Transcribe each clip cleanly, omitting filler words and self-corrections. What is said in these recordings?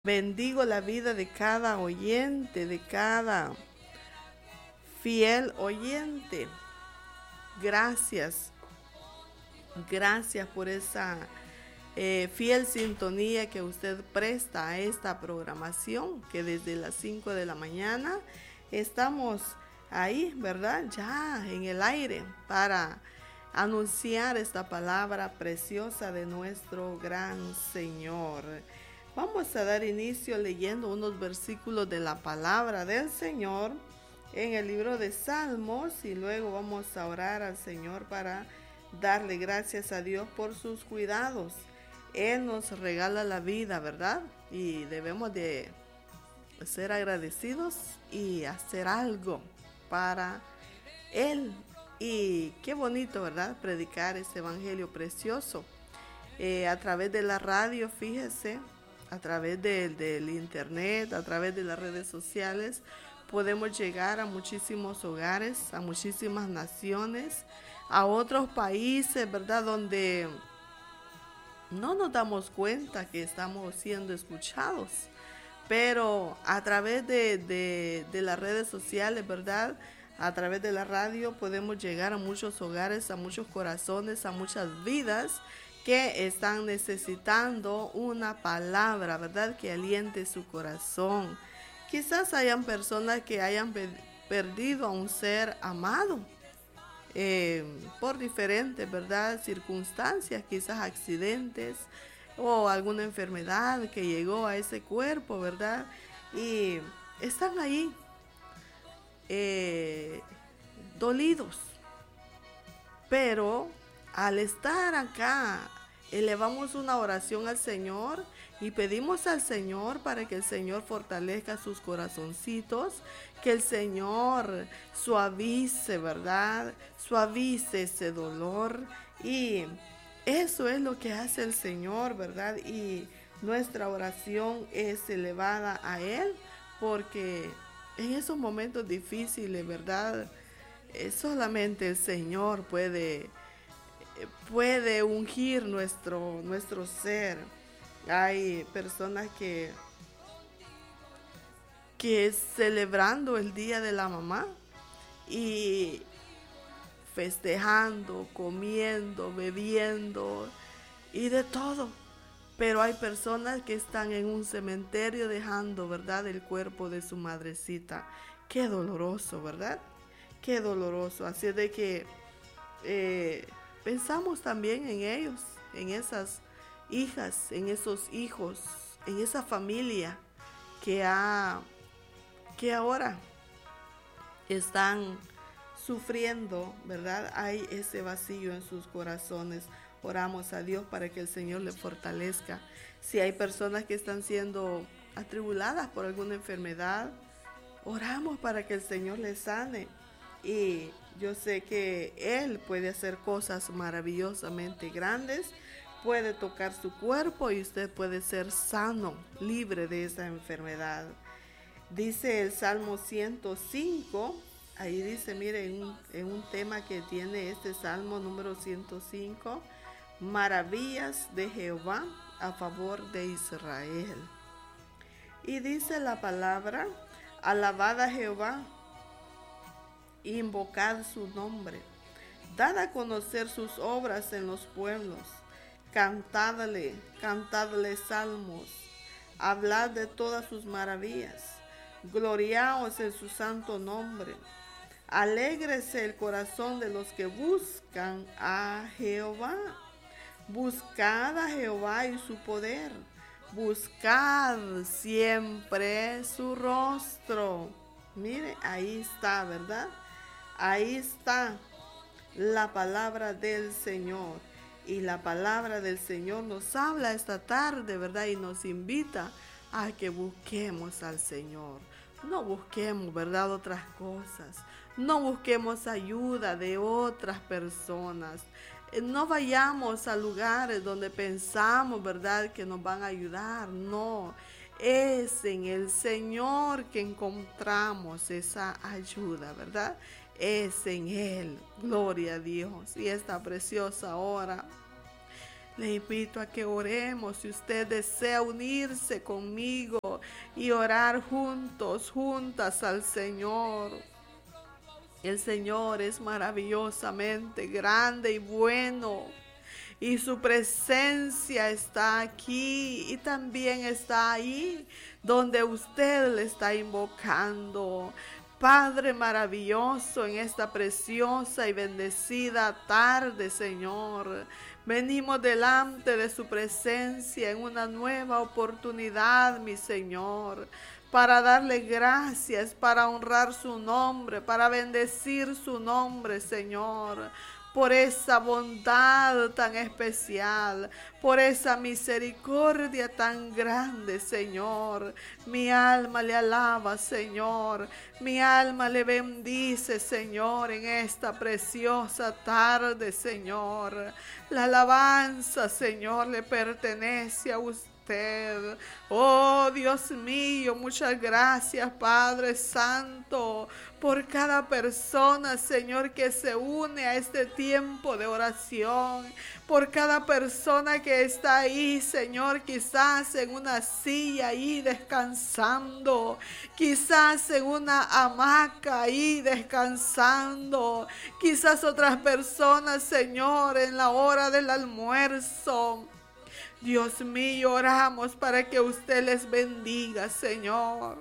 Bendigo la vida de cada oyente, de cada fiel oyente. Gracias, gracias por esa fiel sintonía que usted presta a esta programación que desde las 5 de la mañana estamos ahí, ¿verdad? Ya en el aire para anunciar esta palabra preciosa de nuestro gran Señor. Vamos a dar inicio leyendo unos versículos de la palabra del Señor en el libro de Salmos y luego vamos a orar al Señor para darle gracias a Dios por sus cuidados. Él nos regala la vida, ¿verdad? Y debemos de ser agradecidos y hacer algo para Él. Y qué bonito, ¿verdad? Predicar ese evangelio precioso. A través de la radio, fíjese, a través del internet, a través de las redes sociales, podemos llegar a muchísimos hogares, a muchísimas naciones, a otros países, ¿verdad? Donde no nos damos cuenta que estamos siendo escuchados. Pero a través de las redes sociales, ¿verdad? A través de la radio podemos llegar a muchos hogares, a muchos corazones, a muchas vidas que están necesitando una palabra, ¿verdad? Que aliente su corazón. Quizás hayan personas que hayan perdido a un ser amado por diferentes, ¿verdad? Circunstancias, quizás accidentes o alguna enfermedad que llegó a ese cuerpo, ¿verdad? Y están ahí eh, dolidos. Pero al estar acá, elevamos una oración al Señor y pedimos al Señor para que el Señor fortalezca sus corazoncitos, que el Señor suavice, ¿verdad? Suavice ese dolor. Y eso es lo que hace el Señor, ¿verdad? Y nuestra oración es elevada a Él porque en esos momentos difíciles, ¿verdad? Solamente el Señor puede ungir nuestro ser. Hay personas que celebrando el Día de la Mamá y festejando, comiendo, bebiendo y de todo. Pero hay personas que están en un cementerio dejando, ¿verdad?, el cuerpo de su madrecita. Qué doloroso, ¿verdad? Qué doloroso. Así es de que eh, pensamos también en ellos, en esas hijas, en esos hijos, en esa familia que, que ahora están sufriendo, ¿verdad? Hay ese vacío en sus corazones. Oramos a Dios para que el Señor les fortalezca. Si hay personas que están siendo atribuladas por alguna enfermedad, oramos para que el Señor les sane. Y yo sé que Él puede hacer cosas maravillosamente grandes, puede tocar su cuerpo y usted puede ser sano, libre de esa enfermedad. Dice el Salmo 105, ahí dice, mire, en un tema que tiene este Salmo número 105, maravillas de Jehová a favor de Israel. Y dice la palabra, alabad a Jehová, invocad su nombre, dad a conocer sus obras en los pueblos, cantadle salmos, hablad de todas sus maravillas, gloriaos en su santo nombre, alégrese el corazón de los que buscan a Jehová, buscad a Jehová y su poder, buscad siempre su rostro. Mire, ahí está, ¿verdad? Ahí está la palabra del Señor. Y la palabra del Señor nos habla esta tarde, ¿verdad? Y nos invita a que busquemos al Señor. No busquemos, ¿verdad?, otras cosas. No busquemos ayuda de otras personas. No vayamos a lugares donde pensamos, ¿verdad?, que nos van a ayudar. No, es en el Señor que encontramos esa ayuda, ¿verdad? Es en Él, gloria a Dios. Y esta preciosa hora Le invito a que oremos si usted desea unirse conmigo y orar juntos, juntas al Señor. El Señor es maravillosamente grande y bueno, y su presencia está aquí y también está ahí donde usted le está invocando. Padre maravilloso, en esta preciosa y bendecida tarde, Señor, venimos delante de su presencia en una nueva oportunidad, mi Señor, para darle gracias, para honrar su nombre, para bendecir su nombre, Señor, por esa bondad tan especial, por esa misericordia tan grande, Señor. Mi alma le alaba, Señor. Mi alma le bendice, Señor, en esta preciosa tarde, Señor. La alabanza, Señor, le pertenece a usted. Oh, Dios mío, muchas gracias, Padre Santo, por cada persona, Señor, que se une a este tiempo de oración, por cada persona que está ahí, Señor, quizás en una silla ahí descansando, quizás en una hamaca ahí descansando, quizás otras personas, Señor, en la hora del almuerzo. Dios mío, oramos para que usted les bendiga, Señor,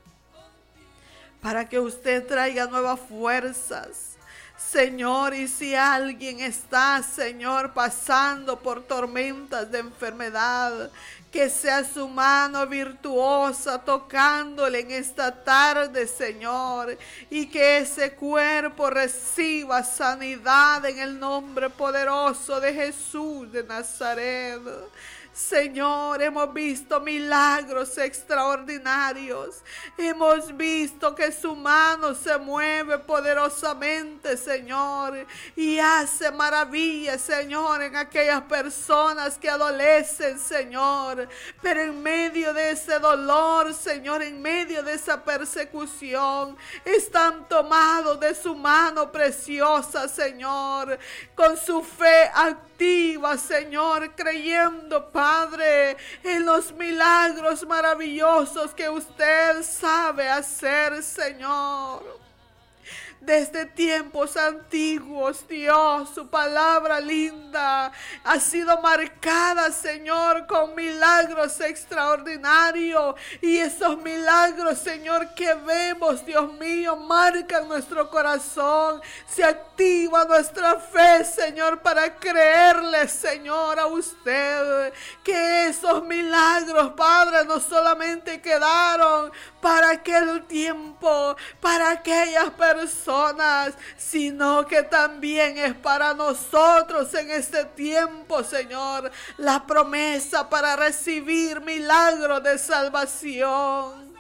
para que usted traiga nuevas fuerzas, Señor. Y si alguien está, Señor, pasando por tormentas de enfermedad, que sea su mano virtuosa tocándole en esta tarde, Señor, y que ese cuerpo reciba sanidad en el nombre poderoso de Jesús de Nazaret. Señor, hemos visto milagros extraordinarios. Hemos visto que su mano se mueve poderosamente, Señor, y hace maravillas, Señor, en aquellas personas que adolecen, Señor. Pero en medio de ese dolor, Señor, en medio de esa persecución, están tomados de su mano preciosa, Señor, con su fe activa, Señor, creyendo, Padre, en los milagros maravillosos que usted sabe hacer, Señor. Desde tiempos antiguos, Dios, su palabra linda ha sido marcada, Señor, con milagros extraordinarios. Y esos milagros, Señor, que vemos, Dios mío, marcan nuestro corazón. Se activa nuestra fe, Señor, para creerle, Señor, a usted. Que esos milagros, Padre, no solamente quedaron para aquel tiempo, para aquellas personas, sino que también es para nosotros en este tiempo, Señor, la promesa para recibir milagros de salvación.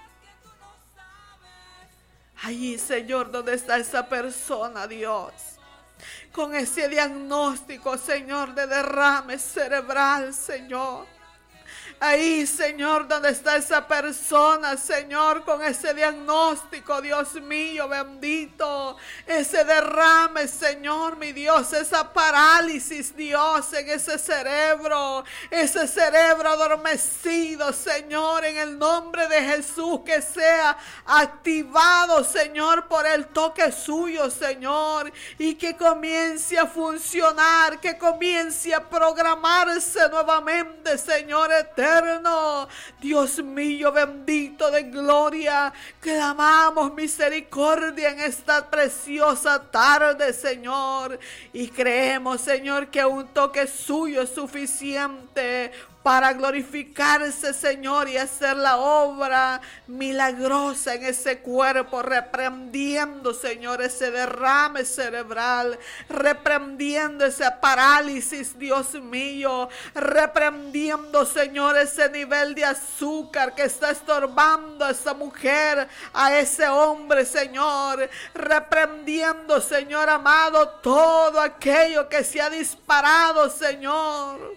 Allí, Señor, donde está esa persona, Dios, con ese diagnóstico, Señor, de derrame cerebral, Señor. Ahí, Señor, donde está esa persona, Señor, con ese diagnóstico, Dios mío, bendito, ese derrame, Señor, mi Dios, esa parálisis, Dios, en ese cerebro adormecido, Señor, en el nombre de Jesús, que sea activado, Señor, por el toque suyo, Señor, y que comience a funcionar, que comience a programarse nuevamente, Señor eterno. Dios mío, bendito de gloria, clamamos misericordia en esta preciosa tarde, Señor, y creemos, Señor, que un toque suyo es suficiente para glorificarse, Señor, y hacer la obra milagrosa en ese cuerpo, reprendiendo, Señor, ese derrame cerebral, reprendiendo esa parálisis, Dios mío, reprendiendo, Señor, ese nivel de azúcar que está estorbando a esa mujer, a ese hombre, Señor, reprendiendo, Señor amado, todo aquello que se ha disparado, Señor,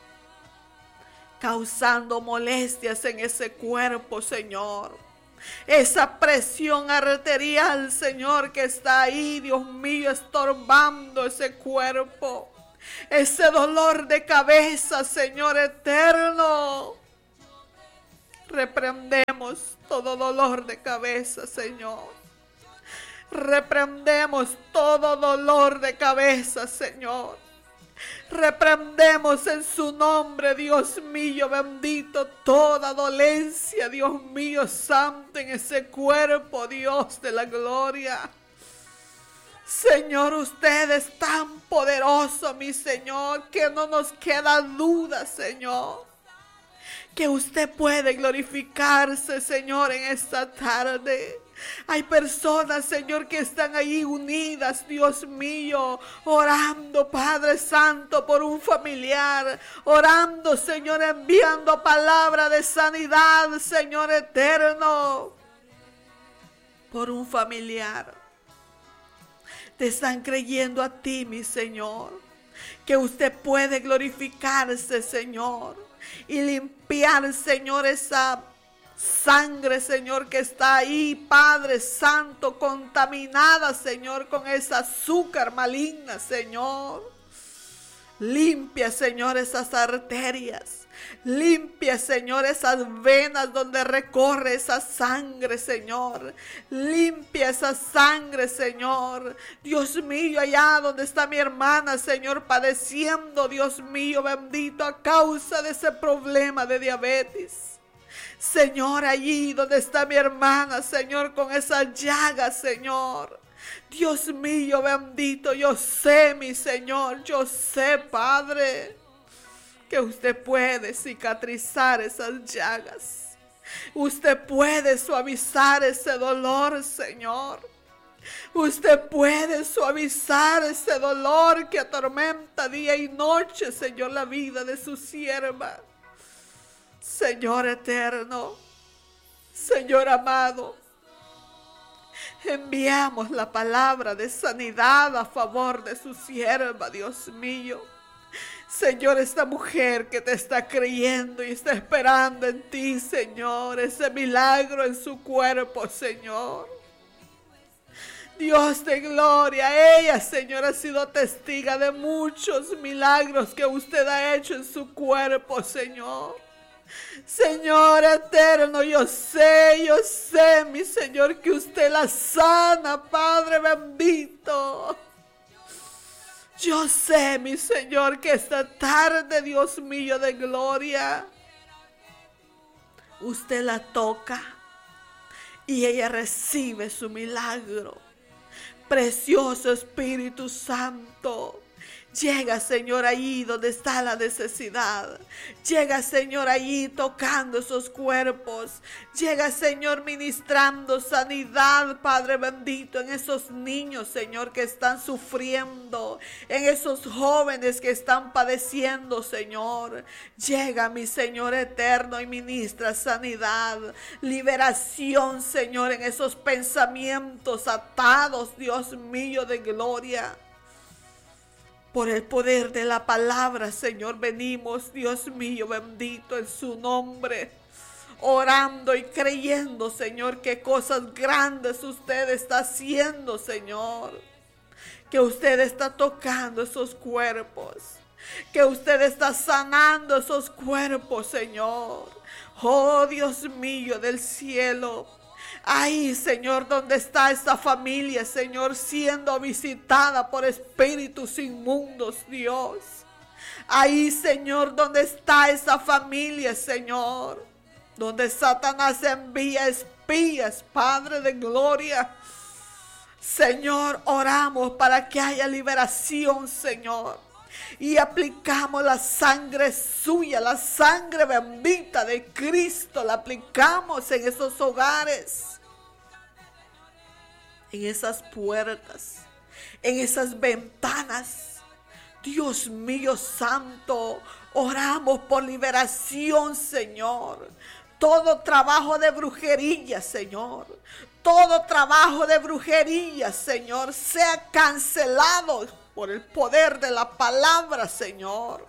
causando molestias en ese cuerpo, Señor. Esa presión arterial, Señor, que está ahí, Dios mío, estorbando ese cuerpo. ese dolor de cabeza, Señor eterno. Reprendemos todo dolor de cabeza, Señor. Reprendemos todo dolor de cabeza, Señor. Reprendemos en su nombre, Dios mío bendito, toda dolencia, Dios mío santo, en ese cuerpo, Dios de la gloria. Señor, usted es tan poderoso, mi Señor, que no nos queda duda, Señor, que usted puede glorificarse, Señor, en esta tarde. Hay personas, Señor, que están ahí unidas, Dios mío, orando, Padre Santo, por un familiar, orando, Señor, enviando palabra de sanidad, Señor eterno, por un familiar. Te están creyendo a ti, mi Señor, que usted puede glorificarse, Señor, y limpiar, Señor, esa sangre, Señor, que está ahí, Padre Santo, contaminada, Señor, con esa azúcar maligna, Señor. Limpia, Señor, esas arterias. Limpia, Señor, esas venas donde recorre esa sangre, Señor. Limpia esa sangre, Señor. Dios mío, allá donde está mi hermana, Señor, padeciendo, Dios mío, bendito, a causa de ese problema de diabetes. Señor, allí donde está mi hermana, Señor, con esas llagas, Señor. Dios mío, bendito, yo sé, mi Señor, yo sé, Padre, que usted puede cicatrizar esas llagas. Usted puede suavizar ese dolor, Señor. Usted puede suavizar ese dolor que atormenta día y noche, Señor, la vida de su sierva. Señor eterno, Señor amado, enviamos la palabra de sanidad a favor de su sierva, Dios mío. Señor, esta mujer que te está creyendo y está esperando en ti, Señor, ese milagro en su cuerpo, Señor. Dios de gloria, ella, Señor, ha sido testiga de muchos milagros que usted ha hecho en su cuerpo, Señor. Señor eterno, yo sé, mi Señor, que usted la sana, Padre bendito. Yo sé, mi Señor, que esta tarde, Dios mío de gloria, usted la toca y ella recibe su milagro. Precioso Espíritu Santo, llega, Señor, ahí donde está la necesidad. Llega, Señor, ahí tocando esos cuerpos. Llega, Señor, ministrando sanidad, Padre bendito, en esos niños, Señor, que están sufriendo, en esos jóvenes que están padeciendo, Señor. Llega, mi Señor eterno, y ministra sanidad, liberación, Señor, en esos pensamientos atados, Dios mío de gloria. Por el poder de la palabra, Señor, venimos, Dios mío, bendito en su nombre, orando y creyendo, Señor, que cosas grandes usted está haciendo, Señor, que usted está tocando esos cuerpos, que usted está sanando esos cuerpos, Señor. Oh, Dios mío del cielo, ahí, Señor, donde está esta familia, Señor, siendo visitada por espíritus inmundos, Dios. Ahí, Señor, donde está esa familia, Señor, donde Satanás envía espías, Padre de gloria. Señor, oramos para que haya liberación, Señor. Y aplicamos la sangre suya, la sangre bendita de Cristo, la aplicamos en esos hogares, en esas puertas, en esas ventanas. Dios mío santo, oramos por liberación, Señor. Todo trabajo de brujería, Señor, todo trabajo de brujería, Señor, sea cancelado por el poder de la palabra, Señor.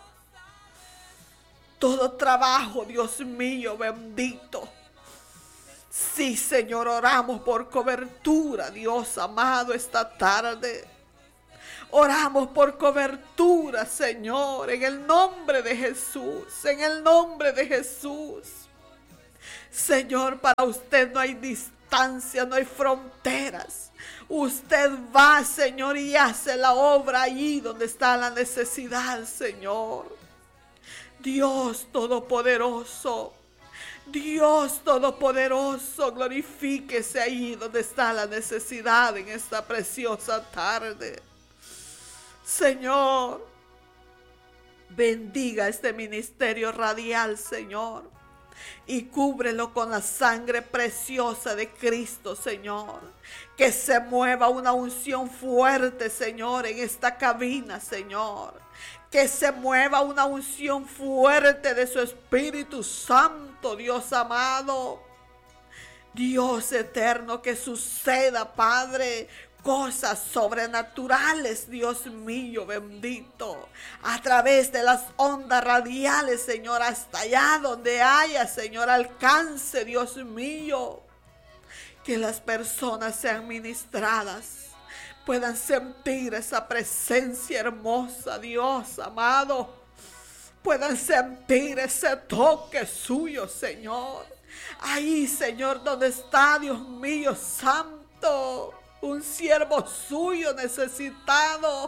Todo trabajo, Dios mío, bendito. Sí, Señor, oramos por cobertura, Dios amado, esta tarde. Oramos por cobertura, Señor, en el nombre de Jesús, en el nombre de Jesús. Señor, para usted no hay distancia, no hay fronteras. Usted va, Señor, y hace la obra allí donde está la necesidad, Señor. Dios Todopoderoso, Dios Todopoderoso, glorifíquese ahí donde está la necesidad en esta preciosa tarde. Señor, bendiga este ministerio radial, Señor, y cúbrelo con la sangre preciosa de Cristo, Señor. Que se mueva una unción fuerte, Señor, en esta cabina, Señor. Que se mueva una unción fuerte de su Espíritu Santo, Dios amado. Dios eterno, que suceda, Padre, cosas sobrenaturales, Dios mío bendito, a través de las ondas radiales, Señor, hasta allá donde haya, Señor, alcance, Dios mío. Que las personas sean ministradas, puedan sentir esa presencia hermosa, Dios amado. Puedan sentir ese toque suyo, Señor. Ahí, Señor, donde está, Dios mío, santo, un siervo suyo necesitado.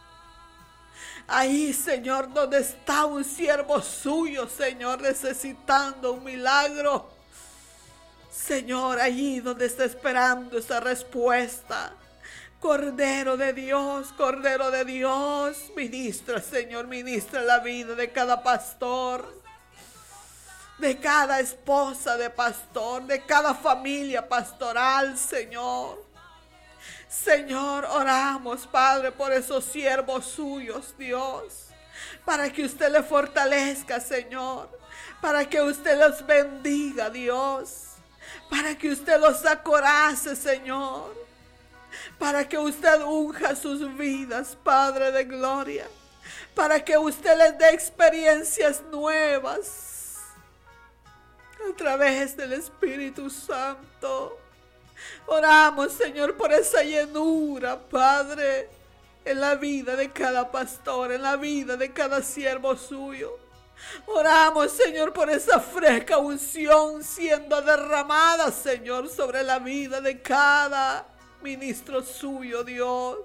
Ahí, Señor, donde está un siervo suyo, Señor, necesitando un milagro. Señor, allí donde está esperando esa respuesta. Cordero de Dios, ministra, Señor, ministra la vida de cada pastor, de cada esposa de pastor, de cada familia pastoral, Señor. Señor, oramos, Padre, por esos siervos suyos, Dios, para que usted les fortalezca, Señor, para que usted los bendiga, Dios, para que usted los acorace, Señor, para que usted unja sus vidas, Padre de gloria, para que usted les dé experiencias nuevas a través del Espíritu Santo. Oramos, Señor, por esa llenura, Padre, en la vida de cada pastor, en la vida de cada siervo suyo. Oramos, Señor, por esa fresca unción siendo derramada, Señor, sobre la vida de cada ministro suyo, Dios.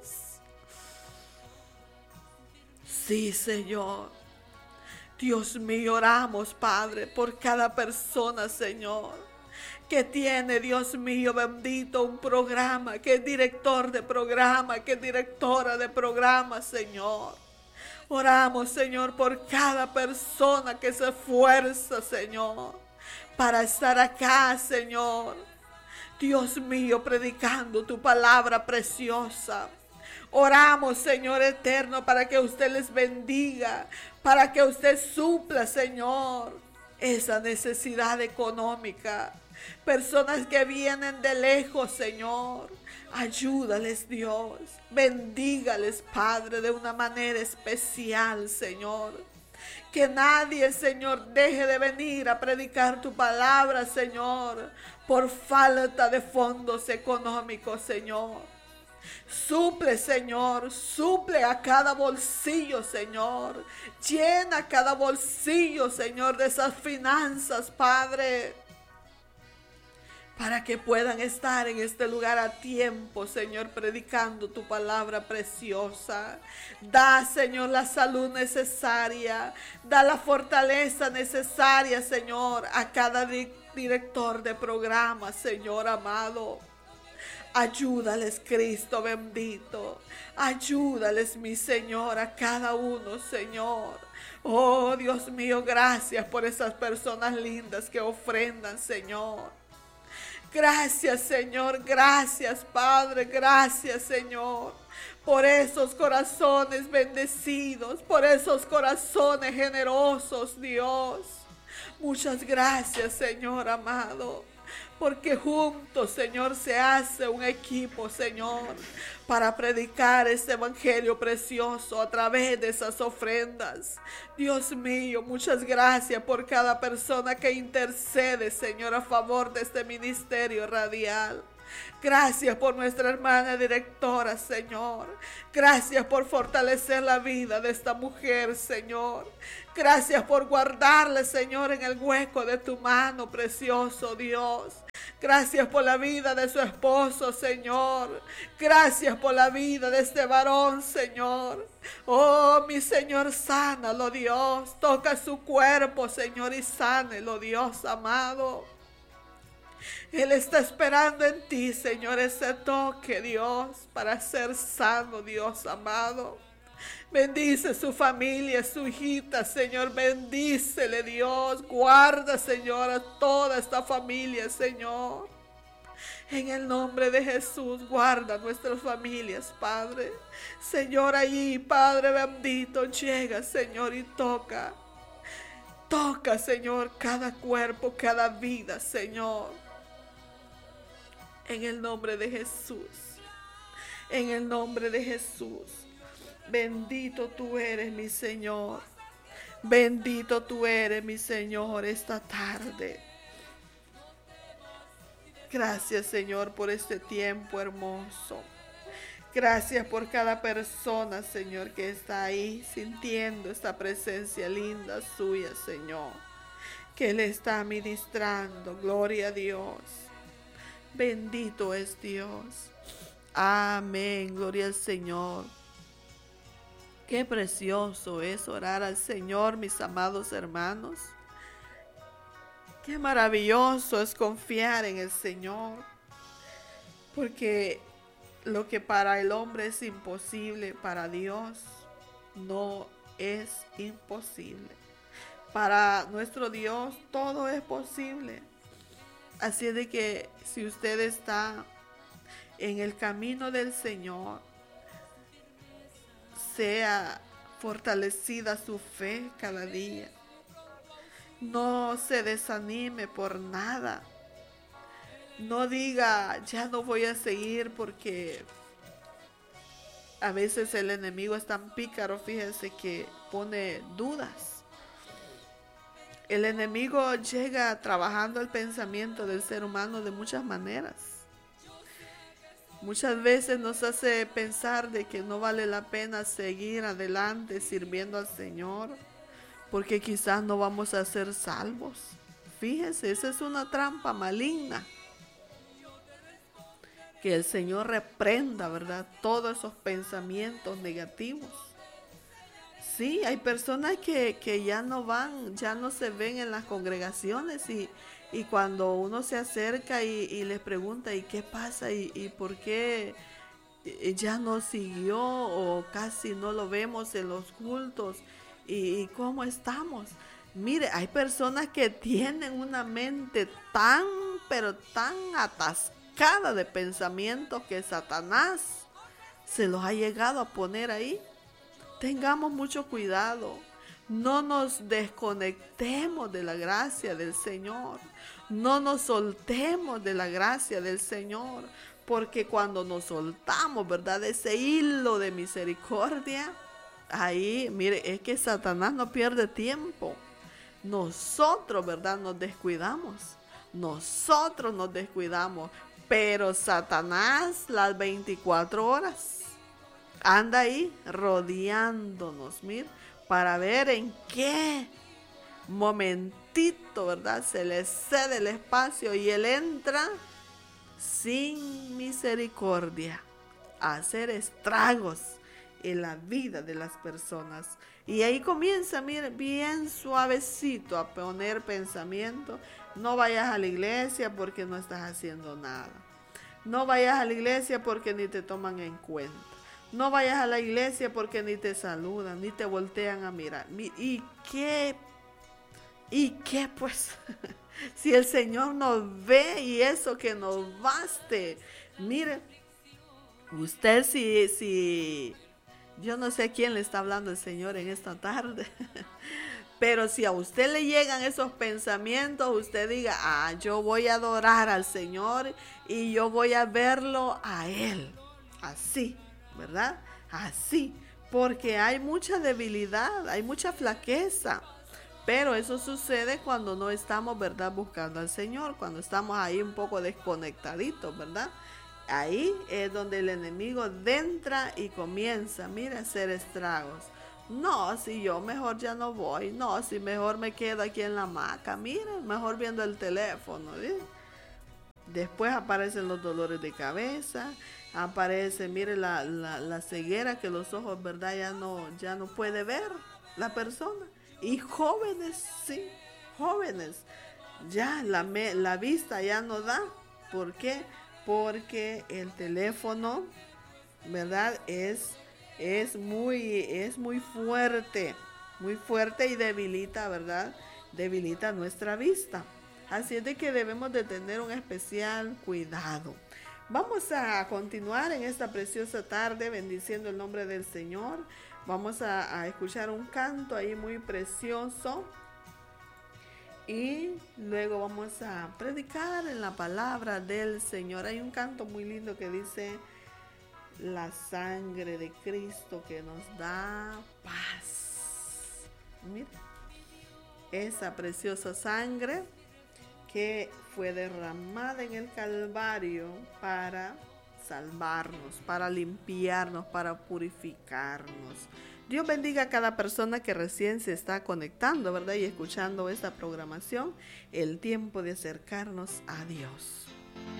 Sí, Señor. Dios mío, oramos, Padre, por cada persona, Señor, que tiene, Dios mío, bendito, un programa, que es director de programa, que es directora de programa, Señor. Oramos, Señor, por cada persona que se esfuerza, Señor, para estar acá, Señor. Dios mío, predicando tu palabra preciosa. Oramos, Señor eterno, para que usted les bendiga, para que usted supla, Señor, esa necesidad económica. Personas que vienen de lejos, Señor, ayúdales, Dios. Bendígales, Padre, de una manera especial, Señor. Que nadie, Señor, deje de venir a predicar tu palabra, Señor, por falta de fondos económicos, Señor. Suple, Señor, suple a cada bolsillo, Señor. Llena cada bolsillo, Señor, de esas finanzas, Padre, para que puedan estar en este lugar a tiempo, Señor, predicando tu palabra preciosa. Da, Señor, la salud necesaria, da la fortaleza necesaria, Señor, a cada director de programa, Señor amado. Ayúdales, Cristo bendito. Ayúdales, mi Señor, a cada uno, Señor. Oh, Dios mío, gracias por esas personas lindas que ofrendan, Señor. Gracias, Señor, gracias, Padre, gracias, Señor, por esos corazones bendecidos, por esos corazones generosos, Dios. Muchas gracias, Señor amado, porque juntos, Señor, se hace un equipo, Señor, para predicar este evangelio precioso a través de esas ofrendas. Dios mío, muchas gracias por cada persona que intercede, Señor, a favor de este ministerio radial. Gracias por nuestra hermana directora, Señor. Gracias por fortalecer la vida de esta mujer, Señor. Gracias por guardarle, Señor, en el hueco de tu mano, precioso Dios. Gracias por la vida de su esposo, Señor. Gracias por la vida de este varón, Señor. Oh, mi Señor, sánalo, Dios. Toca su cuerpo, Señor, y sánelo, Dios amado. Él está esperando en ti, Señor, ese toque, Dios, para ser sano, Dios amado. Bendice su familia, su hijita, Señor, bendícele, Dios. Guarda, Señor, a toda esta familia, Señor. En el nombre de Jesús, guarda nuestras familias, Padre. Señor, allí, Padre bendito, llega, Señor, y toca. Toca, Señor, cada cuerpo, cada vida, Señor. En el nombre de Jesús. En el nombre de Jesús. Bendito tú eres, mi Señor. Bendito tú eres, mi Señor, esta tarde. Gracias, Señor, por este tiempo hermoso. Gracias por cada persona, Señor, que está ahí sintiendo esta presencia linda suya, Señor. Que le está ministrando. Gloria a Dios. Bendito es Dios. Amén. Gloria al Señor. Qué precioso es orar al Señor, mis amados hermanos. Qué maravilloso es confiar en el Señor. Porque lo que para el hombre es imposible, para Dios no es imposible. Para nuestro Dios todo es posible. Así es de que si usted está en el camino del Señor, sea fortalecida su fe cada día. No se desanime por nada. No diga, ya no voy a seguir, porque a veces el enemigo es tan pícaro, fíjense, que pone dudas. El enemigo llega trabajando el pensamiento del ser humano de muchas maneras. Muchas veces nos hace pensar de que no vale la pena seguir adelante sirviendo al Señor, porque quizás no vamos a ser salvos. Fíjense, esa es una trampa maligna. Que el Señor reprenda, ¿verdad?, todos esos pensamientos negativos. Sí, hay personas que ya no van, ya no se ven en las congregaciones y cuando uno se acerca y les pregunta, ¿y qué pasa? ¿Y por qué ya no siguió o casi no lo vemos en los cultos? ¿Y cómo estamos? Mire, hay personas que tienen una mente tan, pero tan atascada de pensamientos que Satanás se los ha llegado a poner ahí. Tengamos mucho cuidado. No nos desconectemos de la gracia del Señor. No nos soltemos de la gracia del Señor. Porque cuando nos soltamos, ¿verdad?, ese hilo de misericordia, ahí, mire, es que Satanás no pierde tiempo. Nosotros, ¿verdad?, nos descuidamos. Nosotros nos descuidamos. Pero Satanás las 24 horas anda ahí rodeándonos, mire, para ver en qué momentito, ¿verdad?, se le cede el espacio y él entra sin misericordia a hacer estragos en la vida de las personas. Y ahí comienza, mire, bien suavecito a poner pensamiento. No vayas a la iglesia porque no estás haciendo nada. No vayas a la iglesia porque ni te toman en cuenta. No vayas a la iglesia porque ni te saludan, ni te voltean a mirar. ¿Y qué pues? Si el Señor nos ve y eso que nos baste. Mire, usted si yo no sé a quién le está hablando el Señor en esta tarde. Pero si a usted le llegan esos pensamientos, usted diga, yo voy a adorar al Señor y yo voy a verlo a Él. Así, ¿verdad? Así, porque hay mucha debilidad, hay mucha flaqueza. Pero eso sucede cuando no estamos, ¿verdad?, buscando al Señor, cuando estamos ahí un poco desconectaditos, ¿verdad? Ahí es donde el enemigo entra y comienza, mira, a hacer estragos. No, si yo mejor ya no voy, no, si mejor me quedo aquí en la hamaca, mira, mejor viendo el teléfono, ¿sí? Después aparecen los dolores de cabeza, aparece, mire, la ceguera que los ojos, ¿verdad? Ya no puede ver la persona. Y jóvenes, sí, jóvenes, ya la vista ya no da. ¿Por qué? Porque el teléfono, ¿verdad? Es muy fuerte y debilita, ¿verdad? Debilita nuestra vista. Así es de que debemos de tener un especial cuidado. Vamos a continuar en esta preciosa tarde bendiciendo el nombre del Señor. Vamos a escuchar un canto ahí muy precioso. Y luego vamos a predicar en la palabra del Señor. Hay un canto muy lindo que dice: la sangre de Cristo que nos da paz. Mira, esa preciosa sangre que fue derramada en el Calvario para salvarnos, para limpiarnos, para purificarnos. Dios bendiga a cada persona que recién se está conectando, ¿verdad? Y escuchando esta programación, el tiempo de acercarnos a Dios.